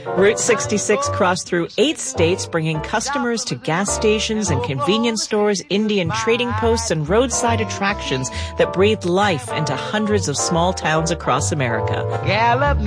Route 66 crossed through 8 states, bringing customers to gas stations and convenience stores, Indian trading posts, and roadside attractions that breathed life into hundreds of small towns across America. Gallup